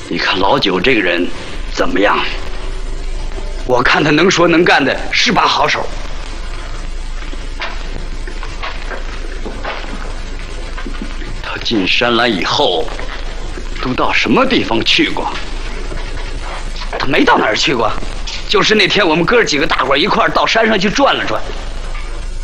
你看老九这个人怎么样？我看他能说能干的，是把好手。他进山来以后，都到什么地方去过？他没到哪儿去过，就是那天我们哥几个大伙一块儿到山上去转了转。